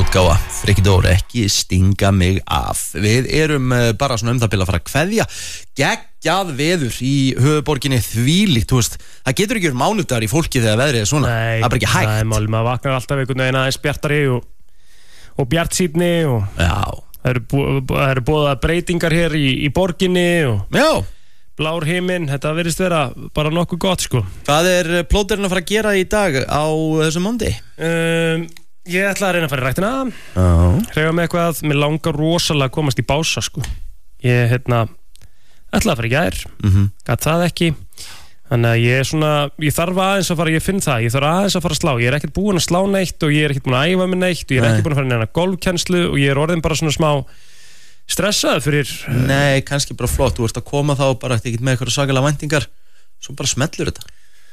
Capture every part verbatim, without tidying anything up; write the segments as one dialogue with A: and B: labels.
A: útgáfa Frikki Dór, ekki stinga mig af. Við erum bara svona um það bil að fara að kveðja. Geggjað veður í höfuborginni, þvílíkt, þú veist. Það getur ekki verið mánudagur í fólki þegar veðrið er svona.
B: Nei,
A: það er bara ekki hægt.
B: Nei, málum, maður vaknar alltaf einhvern veginn aðeins bjartari og, og bjartsýnni og
A: Já.
B: það eru, bú, það eru búið breytingar hér í, í borginni og
A: Já.
B: blár himinn, þetta virðist vera bara nokkuð gott, sko.
A: Hvað er plóterinn að fara að gera í dag á þessum mándi?
B: Um, ég ætla að reyna að fara í ræktina.
A: Já.
B: Hreyfa með eitthvað, mér langar rosalega að komast í bása, sko. Ég, hérna, ætla að fara í gær,
A: mm-hmm.
B: gat það ekki. Þannig að ég er svona, ég þarf aðeins að fara, ég finn það, ég þarf aðeins að fara að slá. Ég er ekkert búinn að slá neitt og ég er ekkert búinn að æfa mig neitt og ég er
A: Nei.
B: ekki búinn að fara í neina golfkennslu og ég er orðin bara svona smá stressaður fyrir...
A: Nei, kannski bara flott, þú ert að koma þá bara ekkert með eitthvað svakalega væntingar, svo bara smellur þetta.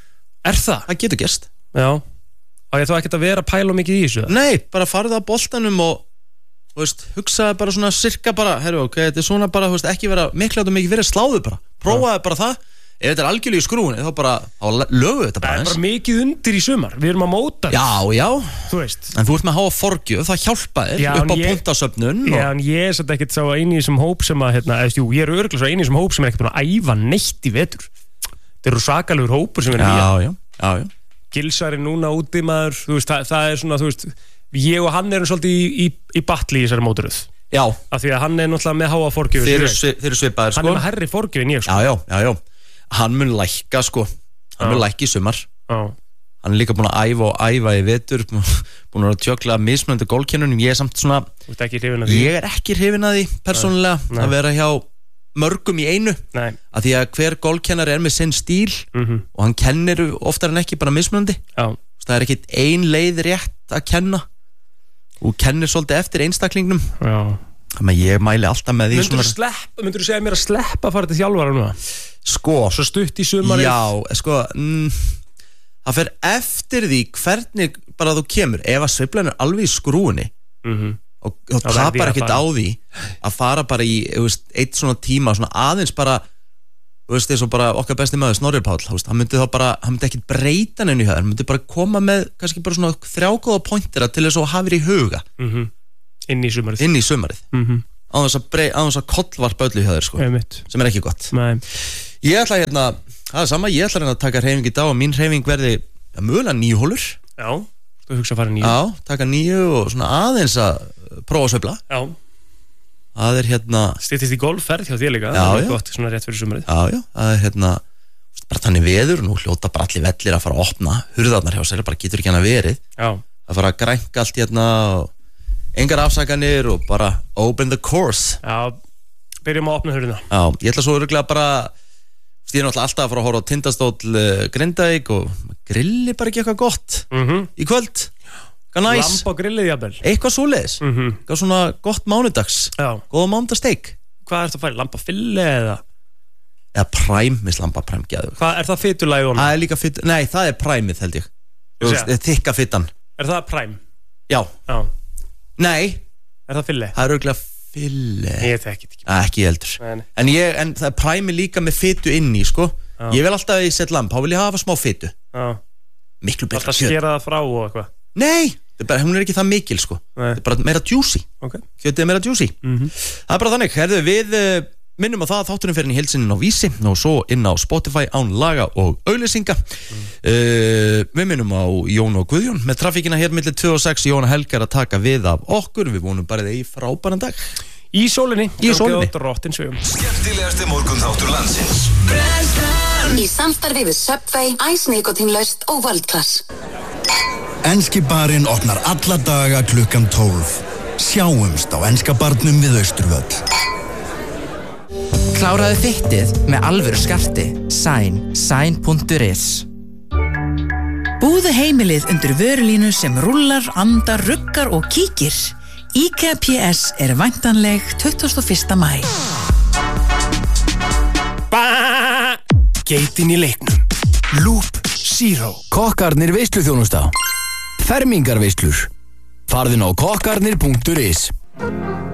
B: Er það?
A: Það getur gerst.
B: Já. Og ég þá ekkert að vera að pæla mikið í þessu?
A: Nei, bara farið á boltanum og, þú veist, hugsaði bara svona sirka bara, herru, ok, þetta er svona bara, þú veist, ekki vera miklu átum mikið verið sláðu bara. Prófaði bara það. Ef þetta er algjörlega í skrúin, þá bara á lögu þetta bara
B: eins. Það er bara mikið undir í sumar. Við erum að móta.
A: Já, já.
B: Þú veist.
A: En þú ert með að háa forgjöf, það hjálpaðir
B: Já,
A: upp á
B: ég-
A: punktasöfnun.
B: Já, en ég er satt ekkert sá eini í þessum hóp sem að, hérna, eða, jú, ég er örugglega svo eini í þessum hóp sem er ekkert búin að æfa neitt í vetur. Þetta eru svakalegur hópur sem er nýja.
A: Já, já, já, já.
B: Gilsari núna úti maður, þú veist, það, það er svona, þú veist, ég og hann erum svolítið í, í, í batli í þessari mótaröð.
A: Já,
B: Af því að hann er náttúrulega með háa forgjöf.
A: þeir eru svi- þeir eru svipaðir,
B: Hann
A: sko.
B: er með herri forgjöf en ég, sko.
A: Já, já, já, já. Hann mun lækka, sko. Hann
B: Já.
A: mun lækka í sumar.
B: Já.
A: Hann er líka búin að æfa og æfa í vetur, búin að tjökla mismunandi gólkennunum. Ég er samt svona,
B: Þú ert ekki hrifin af því?
A: ég er ekki hrifin að því persónulega
B: Nei.
A: að vera hjá mörgum í einu.
B: Nei.
A: Af því að hver gólkennar er með sinn stíl
B: Mhm.
A: og hann kennir oftar en ekki bara mismunandi.
B: Já.
A: Það er ekkit ein leið rétt að kenna og kennir svolítið eftir einstaklingnum.
B: Já.
A: Þannig að ég mæli alltaf með því
B: Myndur þú sleppa, myndur þú segja mér að sleppa að fara til þjálfara núna?
A: Sko,
B: Svo stutt í sumarið?
A: já, sko mm, það fer eftir því hvernig bara þú kemur. Ef að sveiflan er alveg í skrúinni
B: Mhm.
A: og þú
B: Þá verð ég
A: tapar
B: að
A: ekkert
B: fara.
A: á því að fara bara í, þú veist, eitt svona tíma svona aðeins bara, þú veist, eins og bara okkar besti maður Snorri Páll, þú veist, hann myndi þá bara hann myndi ekkert breyta neinu í það, hann myndi bara koma með kannski bara svona þrjágóða pointera til þess að hafa í huga
B: Mhm. Inn í sumarið.
A: inn í sumarið,
B: Mhm.
A: á þess að brey, á þess að kollvarpa öllu hjá þér, sko,
B: Einmitt.
A: sem er ekki gott.
B: Nei.
A: Ég ætla hérna, það er sama, ég ætla hérna að taka hreyfing í dag og mín hreyfing verði ja, mögulega níu hólur.
B: Já. Þú hugsa að fara nýju.
A: Já, taka níu og svona aðeins að prófa að sveifla.
B: Já.
A: Það er hérna,
B: Styttist í golfferð hjá þér líka.
A: Já,
B: Það er
A: já.
B: Gott, svona rétt fyrir sumarið.
A: já, já, það er hérna bara þannig veður, nú hljóta bara allir vellir að fara að opna hurðarnar hjá sér, bara getur ekki hann að verið
B: Já.
A: að fara að grænka allt hérna og engar afsakanir og bara open the course.
B: Já. Byrjum að opna hurðina.
A: Já, ég ætla svo örugglega bara, ég er náttúrulega alltaf að fara að horfa á Tindastóll uh, Grindavík og grilli bara ekki eitthvað gott
B: Mhm.
A: í kvöld, eitthvað næs,
B: Lamb á grillið jafnvel.
A: eitthvað svoleiðis,
B: Mhm.
A: eitthvað svona gott mánudags,
B: Já.
A: góða mánudasteik
B: Hvað ertu að fara? Lamb á fylli eða?
A: eða præm, mislamba præm geðu.
B: Hvað, er það fytulægi honum?
A: Það er líka fytt, nei það er præmið held ég, þú
B: Ég
A: veist, þykka fyttan.
B: Er það prime?
A: Já,
B: Já.
A: nei,
B: Er það fylli?
A: það er auðvitað fylli,
B: Ég þekki þetta ekki.
A: Æ, ekki heldur.
B: Nei, nei.
A: En, ég, en það er præmið líka með fytu inn í, sko.
B: Já.
A: Ég vil alltaf að ég set lamb, þá vil ég hafa smá fytu.
B: Já.
A: Miklu betra
B: Alltaf
A: kjöt.
B: skera það frá og eitthvað.
A: Nei, það er bara, hún er ekki það mikil, sko.
B: Nei.
A: Það er bara meira juicy.
B: Ok.
A: Kjötið er meira juicy.
B: Mhm.
A: Það er bara þannig, herðu, við uh, minnum á það að þátturinn fer inn í heilsinnin á Vísi og svo inn á Spotify án laga og auglýsinga. Mm. Uh, við minnum á Jón og Guðjón með trafíkina hér millir tvö og sex. Jón og Helgar að taka við af okkur. Við vonum bara þið í frábæran dag.
B: Í sólinni.
A: Í sólinni.
B: Gangi á drottins vegum.
C: Skemmtilegasti morgunþáttur landsins.
D: Í samstarfi við Subway, Ice Nikotinlaust og World Class.
E: Enski barinn opnar alla daga klukkan tólf. Sjáumst á enska barnum við Austurvöll.
F: Kláraðu fittið með alvöru skarti. Sæn, sæn punktur is.
G: Búðu heimilið undir vörulínu sem rúllar, andar, ruggar og kíkir. IKEA P S er væntanleg tuttugasta og fyrsta maí.
H: Ba! Geitin í leiknum. Loop Zero. Kokkarnir veisluþjónusta. Fermingarveislur. Farðin á kokkarnir punktur is.